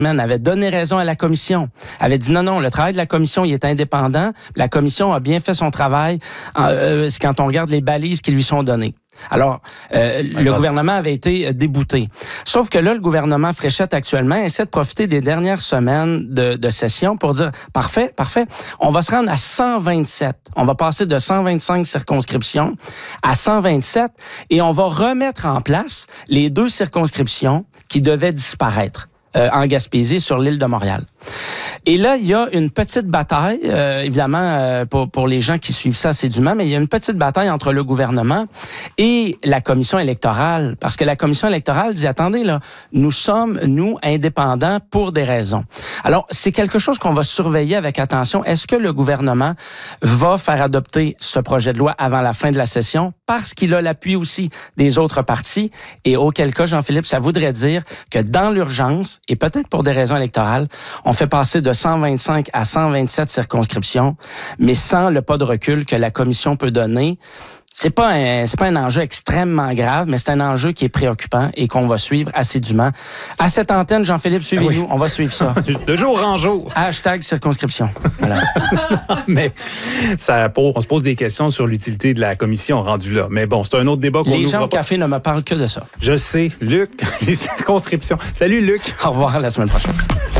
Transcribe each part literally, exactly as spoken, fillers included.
avait donné raison à la commission, avait dit non, non, le travail de la commission, il est indépendant. La commission a bien fait son travail euh, quand on regarde les balises qui lui sont données. Alors, euh, le grâce. gouvernement avait été débouté. Sauf que là, le gouvernement Fréchette actuellement essaie de profiter des dernières semaines de, de session pour dire, parfait, parfait, on va se rendre à cent vingt-sept. On va passer de cent vingt-cinq circonscriptions à cent vingt-sept et on va remettre en place les deux circonscriptions qui devaient disparaître. Euh, en Gaspésie, sur l'île de Montréal. Et là, il y a une petite bataille, euh, évidemment, euh, pour, pour les gens qui suivent ça assidûment, mais il y a une petite bataille entre le gouvernement et la commission électorale, parce que la commission électorale dit, attendez, là, nous sommes, nous, indépendants pour des raisons. Alors, c'est quelque chose qu'on va surveiller avec attention. Est-ce que le gouvernement va faire adopter ce projet de loi avant la fin de la session, parce qu'il a l'appui aussi des autres partis, et auquel cas, Jean-Philippe, ça voudrait dire que dans l'urgence, et peut-être pour des raisons électorales, on fait passer de cent vingt-cinq à cent vingt-sept circonscriptions, mais sans le pas de recul que la commission peut donner. C'est pas un, c'est pas un enjeu extrêmement grave, mais c'est un enjeu qui est préoccupant et qu'on va suivre assidûment. À cette antenne, Jean-Philippe, suivez-nous, oui. On va suivre ça. De jour en jour. Hashtag circonscription. Voilà. Mais ça, pour, on se pose des questions sur l'utilité de la commission rendue là. Mais bon, c'est un autre débat qu'on Les ouvre gens au pas. café ne me parlent que de ça. Je sais. Luc, les circonscriptions. Salut, Luc. Au revoir, à la semaine prochaine.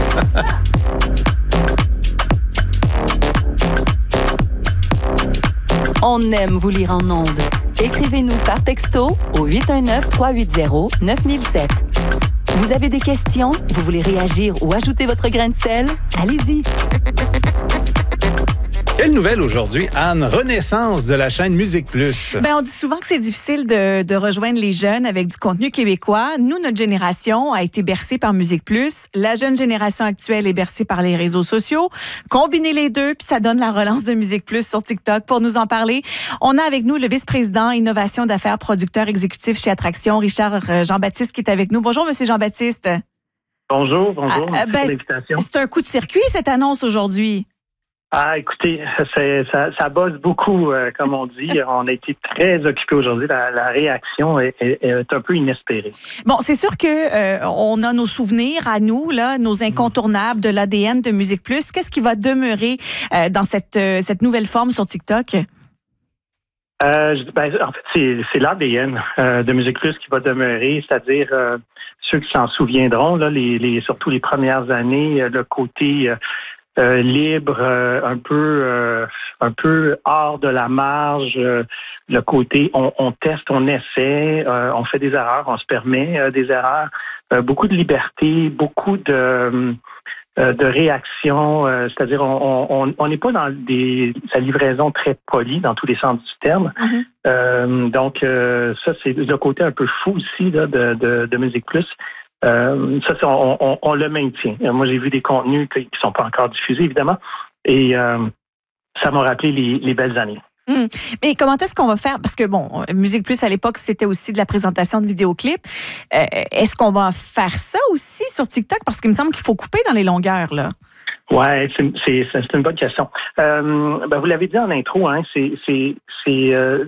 On aime vous lire en ondes. Écrivez-nous par texto au huit un neuf, trois huit zéro, neuf mille sept. Vous avez des questions? Vous voulez réagir ou ajouter votre grain de sel? Allez-y! Quelle nouvelle aujourd'hui, Anne? Renaissance de la chaîne Musique Plus. Ben, on dit souvent que c'est difficile de, de rejoindre les jeunes avec du contenu québécois. Nous, notre génération a été bercée par Musique Plus. La jeune génération actuelle est bercée par les réseaux sociaux. Combinez les deux, puis ça donne la relance de Musique Plus sur TikTok. Pour nous en parler, on a avec nous le vice-président Innovation d'affaires, producteur exécutif chez Attraction, Richard Jean-Baptiste, qui est avec nous. Bonjour, Monsieur Jean-Baptiste. Bonjour, bonjour. Ah, ben, c'est un coup de circuit, cette annonce aujourd'hui. Ah, écoutez, c'est, ça, ça bosse beaucoup, euh, comme on dit. On a été très occupés aujourd'hui. La, la réaction est, est, est un peu inespérée. Bon, c'est sûr que euh, on a nos souvenirs à nous, là, nos incontournables de l'A D N de Musique Plus. Qu'est-ce qui va demeurer euh, dans cette, euh, cette nouvelle forme sur TikTok? Euh, ben, en fait, c'est, c'est l'A D N euh, de Musique Plus qui va demeurer, c'est-à-dire euh, ceux qui s'en souviendront, là, les, les, surtout les premières années, le côté euh, Euh, libre, euh, un peu euh, un peu hors de la marge, euh, le côté on, on teste, on essaie, euh, on fait des erreurs, on se permet euh, des erreurs, euh, beaucoup de liberté, beaucoup de euh, de réactions, euh, c'est-à-dire on on n'est pas dans des sa livraison très polie dans tous les sens du terme. Mm-hmm. Euh, donc euh, ça c'est le côté un peu fou aussi là, de, de de Musique Plus. Euh, ça, c'est, on, on, on le maintient. Moi, j'ai vu des contenus qui ne sont pas encore diffusés, évidemment, et euh, ça m'a rappelé les, les belles années. Hum. Mais comment est-ce qu'on va faire? Parce que, bon, Musique Plus, à l'époque, c'était aussi de la présentation de vidéoclips. Euh, est-ce qu'on va faire ça aussi sur TikTok? Parce qu'il me semble qu'il faut couper dans les longueurs, là. Oui, c'est, c'est, c'est une bonne question. Euh, ben, vous l'avez dit en intro, hein, c'est... c'est, c'est euh,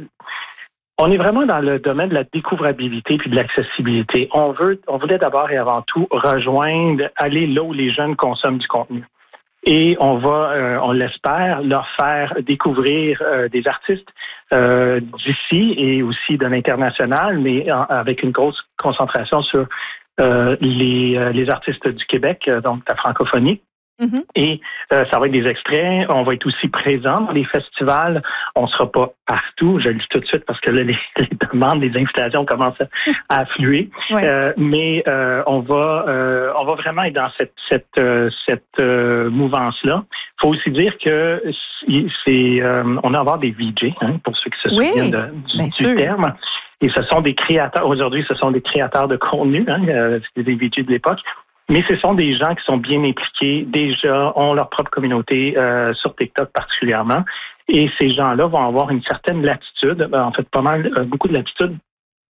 On est vraiment dans le domaine de la découvrabilité puis de l'accessibilité. On veut, on voulait d'abord et avant tout rejoindre, aller là où les jeunes consomment du contenu. Et on va, euh, on l'espère, leur faire découvrir euh, des artistes euh, d'ici et aussi de l'international, mais en, avec une grosse concentration sur euh, les, euh, les artistes du Québec, euh, donc la francophonie. Mm-hmm. Et euh, ça va être des extraits. On va être aussi présent dans les festivals. On ne sera pas partout. Je le dis tout de suite parce que là, les, les demandes, les invitations commencent à, à affluer. Ouais. Euh, mais euh, on va, euh, on va vraiment être dans cette cette euh, cette euh, mouvance-là. Il faut aussi dire que c'est, euh, on va avoir des V J hein, pour ceux qui se oui, souviennent de, du, du terme. Et ce sont des créateurs. Aujourd'hui, ce sont des créateurs de contenu. Hein, euh, c'était des V J de l'époque. Mais ce sont des gens qui sont bien impliqués, déjà ont leur propre communauté euh, sur TikTok particulièrement. Et ces gens-là vont avoir une certaine latitude, en fait pas mal, beaucoup de latitude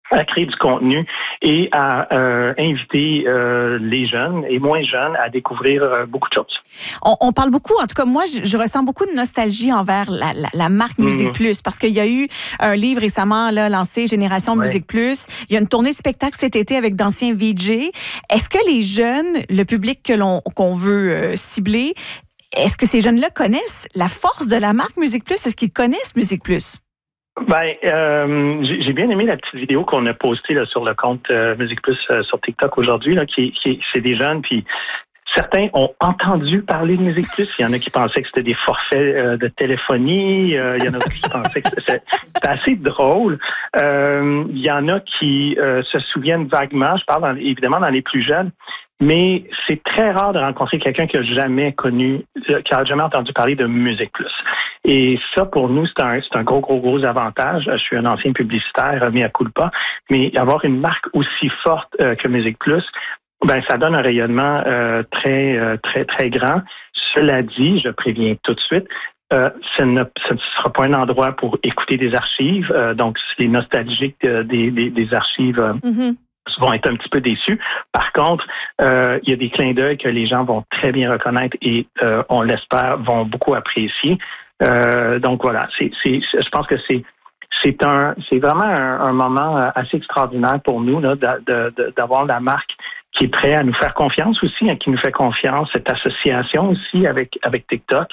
à créer du contenu et à euh, inviter euh, les jeunes et moins jeunes à découvrir euh, beaucoup de choses. On, on parle beaucoup, en tout cas moi, je, je ressens beaucoup de nostalgie envers la, la, la marque Musique mmh. Plus, parce qu'il y a eu un livre récemment là, lancé, Génération ouais. Musique Plus. Il y a une tournée de spectacle cet été avec d'anciens V J. Est-ce que les jeunes, le public que l'on qu'on veut euh, cibler, est-ce que ces jeunes-là connaissent la force de la marque Musique Plus? Est-ce qu'ils connaissent Musique Plus? Ben, euh, j'ai bien aimé la petite vidéo qu'on a postée là, sur le compte euh, Musique Plus euh, sur TikTok aujourd'hui, là, qui, qui c'est des jeunes, puis certains ont entendu parler de Musique Plus. Il y en a qui pensaient que c'était des forfaits euh, de téléphonie. Euh, il y en a qui pensaient que c'était, c'était assez drôle. Euh, il y en a qui euh, se souviennent vaguement. Je parle dans, évidemment dans les plus jeunes. Mais c'est très rare de rencontrer quelqu'un qui a jamais connu, qui a jamais entendu parler de Musique Plus. Et ça, pour nous, c'est un, c'est un gros, gros, gros avantage. Je suis un ancien publicitaire, mis à culpa, mais avoir une marque aussi forte euh, que Musique Plus, ben ça donne un rayonnement euh, très, euh, très, très grand. Cela dit, je préviens tout de suite, euh, ce ne, ce ne sera pas un endroit pour écouter des archives. Euh, donc, les nostalgiques euh, des, des, des archives. Euh, mm-hmm. vont être un petit peu déçus. Par contre, euh, il y a des clins d'œil que les gens vont très bien reconnaître et, euh, on l'espère, vont beaucoup apprécier. Euh, donc voilà, c'est, c'est, je pense que c'est, c'est un, c'est vraiment un, un moment assez extraordinaire pour nous là, de, de, de, d'avoir la marque qui est prêt à nous faire confiance aussi, hein, qui nous fait confiance, cette association aussi avec avec TikTok.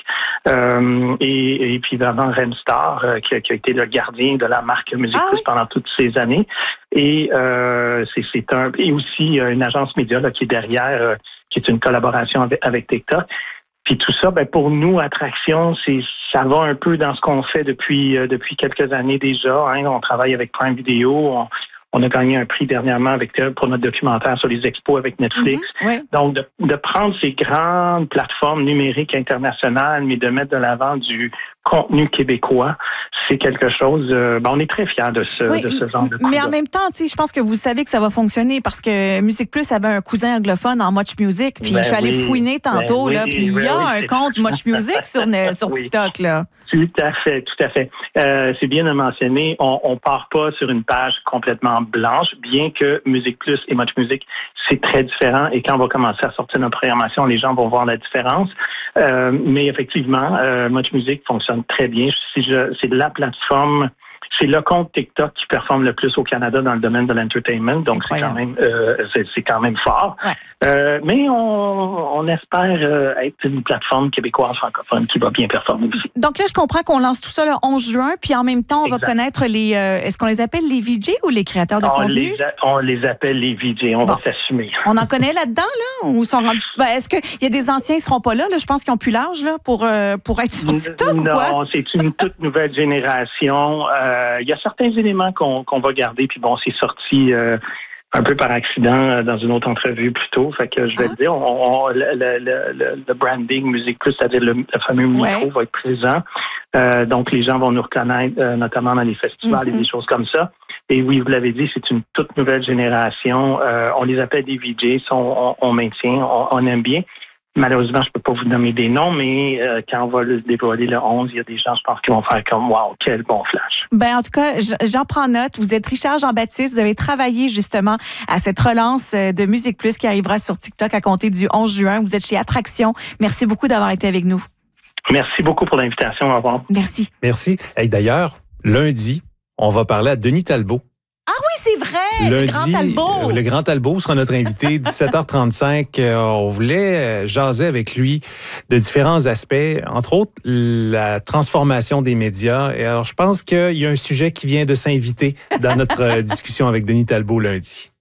Euh, et, et puis vraiment Remstar, euh, qui, a, qui a été le gardien de la marque Musique ah, Plus oui. pendant toutes ces années. Et euh, c'est, c'est un et aussi une agence média là, qui est derrière, euh, qui est une collaboration avec, avec TikTok. Puis tout ça, ben pour nous, Attraction, c'est ça va un peu dans ce qu'on fait depuis euh, depuis quelques années déjà. Hein. On travaille avec Prime Video. On, On a gagné un prix dernièrement avec pour notre documentaire sur les expos avec Netflix. Mm-hmm, oui. Donc, de, de prendre ces grandes plateformes numériques internationales, mais de mettre de l'avant du contenu québécois, c'est quelque chose... Euh, ben on est très fiers de ce, oui, de ce genre de coup. Mais en même temps, je pense que vous savez que ça va fonctionner parce que Musique Plus avait un cousin anglophone en Much Music, puis ben je suis allée oui, fouiner tantôt, ben là, oui, puis il y a oui, un compte Much Music sur, sur TikTok, là. Tout à fait, tout à fait. Euh, c'est bien de mentionner, on, on part pas sur une page complètement blanche, bien que Musique Plus et Much Music, c'est très différent. Et quand on va commencer à sortir notre programmation, les gens vont voir la différence. Euh, mais effectivement, euh, Much Music fonctionne très bien. Si je, c'est la plateforme, c'est le compte TikTok qui performe le plus au Canada dans le domaine de l'entertainment. Donc, c'est quand même, euh, c'est, c'est quand même fort. Ouais. Euh, mais on, on espère euh, être une plateforme québécoise francophone qui va bien performer aussi. Donc là, je comprends qu'on lance tout ça le onze juin, puis en même temps, on exact. va connaître les... Euh, est-ce qu'on les appelle les V J ou les créateurs de on contenu? Les a, on les appelle les V J. On bon. va s'assumer. On en connaît là-dedans, là? Ou sont rendus... ben, est-ce qu'il y a des anciens qui ne seront pas là, là? Je pense qu'ils ont plus l'âge là, pour, euh, pour être sur TikTok non, ou quoi? Non, c'est une toute nouvelle génération. Euh, il y a certains éléments qu'on, qu'on va garder, puis bon, c'est sorti... Euh, un peu par accident dans une autre entrevue plus tôt. Fait que je vais ah. te dire, on, on, le, le, le, le branding Musique Plus, c'est-à-dire le, le fameux micro, ouais. va être présent. Euh, donc, les gens vont nous reconnaître, euh, notamment dans les festivals mm-hmm. et des choses comme ça. Et oui, vous l'avez dit, c'est une toute nouvelle génération. Euh, on les appelle des V J, on, on, on maintient, on, on aime bien. Malheureusement, je peux pas vous nommer des noms, mais euh, quand on va le dévoiler le onze, il y a des gens, je pense, qui vont faire comme « Wow, quel bon flash ». Ben en tout cas, j'en prends note. Vous êtes Richard Jean-Baptiste. Vous avez travaillé justement à cette relance de Musique Plus qui arrivera sur TikTok à compter du onze juin. Vous êtes chez Attraction. Merci beaucoup d'avoir été avec nous. Merci beaucoup pour l'invitation. Au revoir. Merci. Merci. Et d'ailleurs, lundi, on va parler à Denis Talbot. Ah oui, c'est vrai! Lundi, le Grand Talbot! Le Grand Talbot sera notre invité, dix-sept heures trente-cinq. Euh, on voulait jaser avec lui de différents aspects, entre autres la transformation des médias. Et alors, je pense qu'il y a un sujet qui vient de s'inviter dans notre discussion avec Denis Talbot lundi.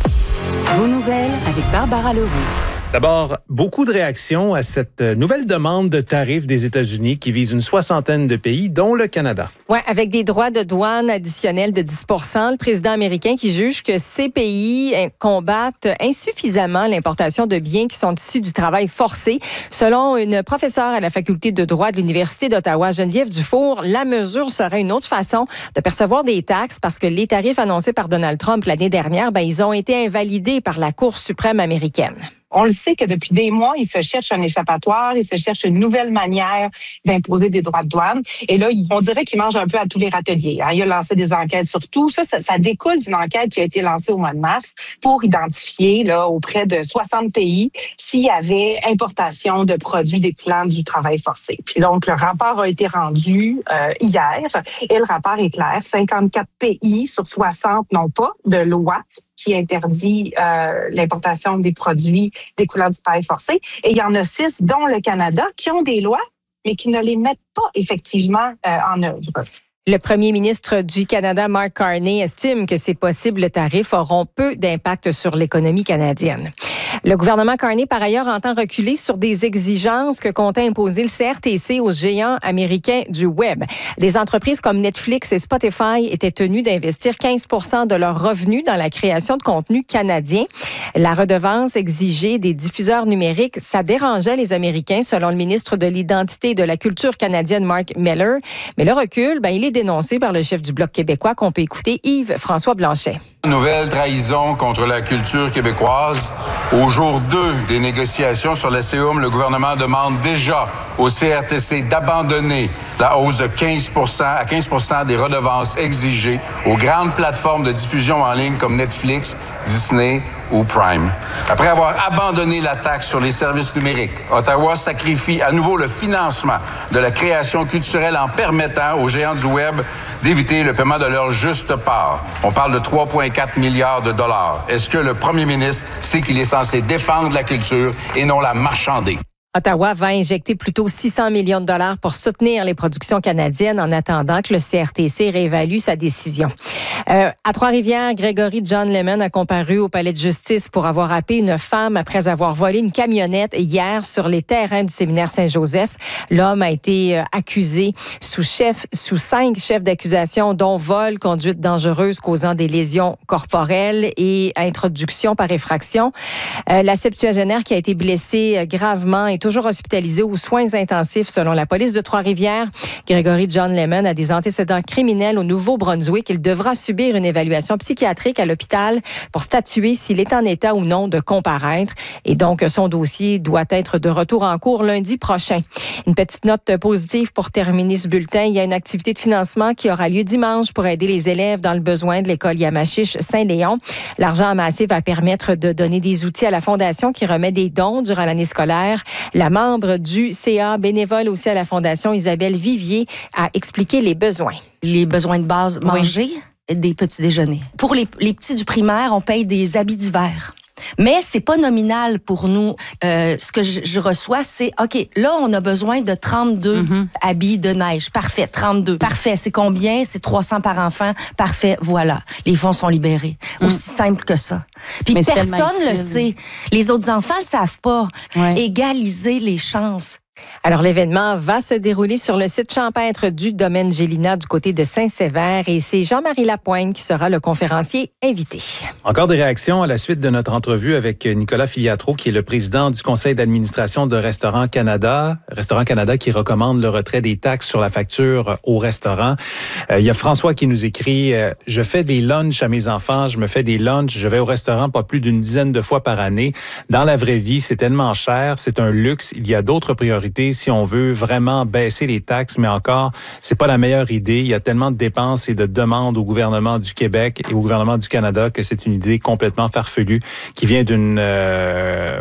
Vos nouvelles avec Barbara Leroux. D'abord, beaucoup de réactions à cette nouvelle demande de tarifs des États-Unis qui vise une soixantaine de pays, dont le Canada. Oui, avec des droits de douane additionnels de dix pour cent, le président américain qui juge que ces pays combattent insuffisamment l'importation de biens qui sont issus du travail forcé. Selon une professeure à la faculté de droit de l'Université d'Ottawa, Geneviève Dufour, la mesure serait une autre façon de percevoir des taxes parce que les tarifs annoncés par Donald Trump l'année dernière, ben, ils ont été invalidés par la Cour suprême américaine. On le sait que depuis des mois, ils se cherchent un échappatoire, ils se cherchent une nouvelle manière d'imposer des droits de douane. Et là, on dirait qu'ils mangent un peu à tous les râteliers. Il a lancé des enquêtes sur tout. Ça, ça, ça découle d'une enquête qui a été lancée au mois de mars pour identifier là auprès de soixante pays s'il y avait importation de produits découlant du travail forcé. Puis donc, le rapport a été rendu euh, hier et le rapport est clair. cinquante-quatre pays sur soixante n'ont pas de loi qui interdit euh, l'importation des produits découlant du travail forcé. Et il y en a six, dont le Canada, qui ont des lois, mais qui ne les mettent pas effectivement euh, en œuvre. Le premier ministre du Canada, Mark Carney, estime que ces possibles tarifs auront peu d'impact sur l'économie canadienne. Le gouvernement Carney, par ailleurs, entend reculer sur des exigences que comptait imposer le C R T C aux géants américains du Web. Des entreprises comme Netflix et Spotify étaient tenues d'investir quinze pour cent de leurs revenus dans la création de contenu canadien. La redevance exigée des diffuseurs numériques, ça dérangeait les Américains, selon le ministre de l'Identité et de la Culture canadienne, Mark Miller. Mais le recul, ben, il est dénoncé par le chef du Bloc québécois, qu'on peut écouter, Yves-François Blanchet. Nouvelle trahison contre la culture québécoise. Au jour deux des négociations sur la C E U M, le gouvernement demande déjà au C R T C d'abandonner la hausse de quinze pour cent à quinze pour cent des redevances exigées aux grandes plateformes de diffusion en ligne comme Netflix, Disney ou Prime. Après avoir abandonné la taxe sur les services numériques, Ottawa sacrifie à nouveau le financement de la création culturelle en permettant aux géants du Web d'éviter le paiement de leur juste part. On parle de trois virgule quatre milliards de dollars. Est-ce que le premier ministre sait qu'il est censé défendre la culture et non la marchander? Ottawa va injecter plutôt six cents millions de dollars pour soutenir les productions canadiennes en attendant que le C R T C réévalue sa décision. Euh, à Trois-Rivières, Gregory John Lemon a comparu au palais de justice pour avoir happé une femme après avoir volé une camionnette hier sur les terrains du séminaire Saint-Joseph. L'homme a été accusé sous chef, sous cinq chefs d'accusation, dont vol, conduite dangereuse causant des lésions corporelles et introduction par effraction. Euh, la septuagénaire qui a été blessée gravement est toujours hospitalisé aux soins intensifs selon la police de Trois-Rivières. Gregory John Lemon a des antécédents criminels au Nouveau-Brunswick. Il devra subir une évaluation psychiatrique à l'hôpital pour statuer s'il est en état ou non de comparaître. Et donc, son dossier doit être de retour en cours lundi prochain. Une petite note positive pour terminer ce bulletin. Il y a une activité de financement qui aura lieu dimanche pour aider les élèves dans le besoin de l'école Yamachiche Saint-Léon. L'argent amassé va permettre de donner des outils à la Fondation qui remet des dons durant l'année scolaire. La membre du C A, bénévole aussi à la Fondation, Isabelle Vivier, a expliqué les besoins. Les besoins de base, manger, oui. Des petits déjeuners. Pour les, les petits du primaire, on paye des habits d'hiver. Mais c'est pas nominal pour nous. Euh, ce que je, je reçois, c'est OK, là, on a besoin de trente-deux mm-hmm. habits de neige. Parfait, trente-deux. Parfait, c'est combien? C'est trois cents par enfant. Parfait, voilà. Les fonds sont libérés. Mm. Aussi simple que ça. Puis mais personne le sait. Les autres enfants le savent pas. Ouais. Égaliser les chances. Alors, l'événement va se dérouler sur le site champêtre du domaine Gélina du côté de Saint-Sévère et c'est Jean-Marie Lapointe qui sera le conférencier invité. Encore des réactions à la suite de notre entrevue avec Nicolas Filiatro, qui est le président du conseil d'administration de Restaurants Canada. Restaurants Canada qui recommande le retrait des taxes sur la facture au restaurant. Euh, il y a François qui nous écrit euh, « Je fais des lunchs à mes enfants, je me fais des lunchs, je vais au restaurant pas plus d'une dizaine de fois par année. Dans la vraie vie, c'est tellement cher, c'est un luxe, il y a d'autres priorités. Si on veut vraiment baisser les taxes, mais encore, c'est pas la meilleure idée. Il y a tellement de dépenses et de demandes au gouvernement du Québec et au gouvernement du Canada que c'est une idée complètement farfelue qui vient d'une... Euh,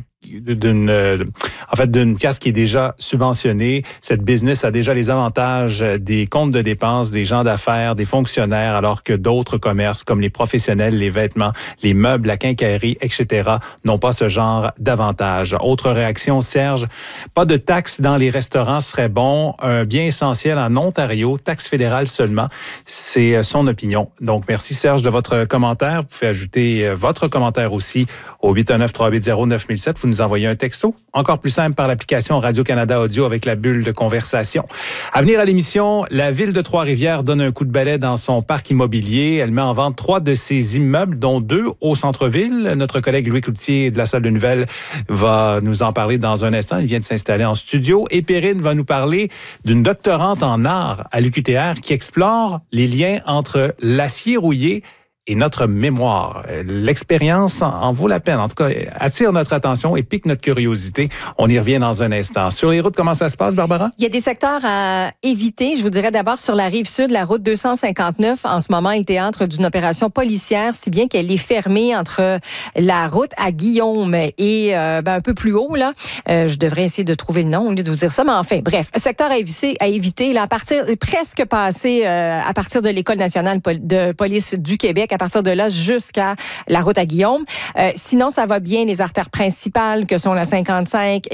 d'une en fait d'une casse qui est déjà subventionnée. Cette business a déjà les avantages des comptes de dépenses, des gens d'affaires, des fonctionnaires, alors que d'autres commerces comme les professionnels, les vêtements, les meubles, la quincaillerie, et cetera n'ont pas ce genre d'avantages. Autre réaction, Serge, pas de taxes dans les restaurants serait bon. Un bien essentiel en Ontario, taxe fédérale seulement. C'est son opinion. Donc, merci Serge de votre commentaire. Vous pouvez ajouter votre commentaire aussi au huit un neuf, trois huit zéro, neuf mille sept. Vous nous envoyez un texto. Encore plus simple par l'application Radio-Canada Audio avec la bulle de conversation. À venir à l'émission, la ville de Trois-Rivières donne un coup de balai dans son parc immobilier. Elle met en vente trois de ses immeubles, dont deux au centre-ville. Notre collègue Louis Cloutier de la salle de nouvelles va nous en parler dans un instant. Il vient de s'installer en studio. Et Perrine va nous parler d'une doctorante en art à l'U Q T R qui explore les liens entre l'acier rouillé et notre mémoire. L'expérience en, en vaut la peine. En tout cas, attire notre attention et pique notre curiosité. On y revient dans un instant. Sur les routes, comment ça se passe, Barbara? Il y a des secteurs à éviter. Je vous dirais d'abord sur la rive sud, la route deux cent cinquante-neuf. En ce moment, est le théâtre d'une opération policière, si bien qu'elle est fermée entre la route à Guillaume et euh, ben, un peu plus haut. Là, euh, je devrais essayer de trouver le nom au lieu de vous dire ça, mais enfin, bref, secteur à éviter, à éviter là, à partir, presque passé euh, à partir de l'École nationale de police du Québec, à partir de là jusqu'à la route à Guillaume. Euh, sinon, ça va bien les artères principales que sont la cinquante-cinq